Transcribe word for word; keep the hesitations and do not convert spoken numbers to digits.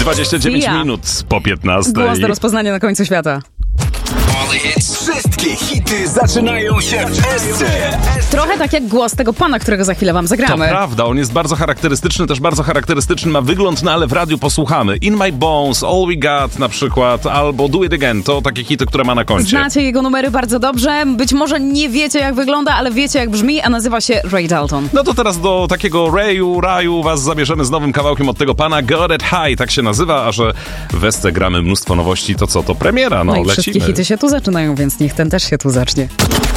dwadzieścia dziewięć Ja. minut po piętnastej. Głos do rozpoznania na końcu świata. Wszystkie hity zaczynają się w S C. Trochę tak jak głos tego pana, którego za chwilę wam To zagramy. prawda, on jest bardzo charakterystyczny, też bardzo charakterystyczny ma wygląd, no ale w radiu posłuchamy. In My Bones, All We Got na przykład, albo Do It Again, to takie hity, które ma na koncie. Znacie jego numery bardzo dobrze. Być może nie wiecie, jak wygląda, ale wiecie, jak brzmi, a nazywa się Ray Dalton. No to teraz do takiego Rayu, Raju was zabierzemy z nowym kawałkiem od tego pana. Got It High, tak się nazywa, a że w S C gramy mnóstwo nowości, to co, to premiera, no, No i lecimy. wszystkie hity się tu zaczynają, więc niech ten też się tu zacznie.